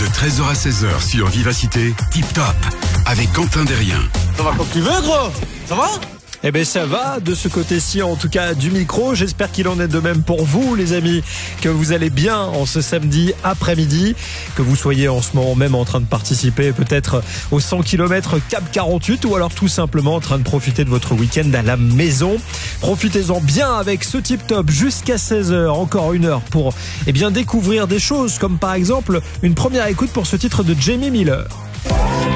De 13h à 16h sur Vivacité, Tip Top, avec Quentin Derrien. Ça va comme tu veux, gros. Ça va? Eh ben ça va de ce côté-ci, en tout cas du micro. J'espère qu'il en est de même pour vous, les amis, que vous allez bien en ce samedi après-midi, que vous soyez en ce moment même en train de participer peut-être aux 100 km Cap 48 ou alors tout simplement en train de profiter de votre week-end à la maison. Profitez-en bien avec ce Tip Top jusqu'à 16h, encore une heure pour découvrir des choses comme par exemple une première écoute pour ce titre de Jamie Miller.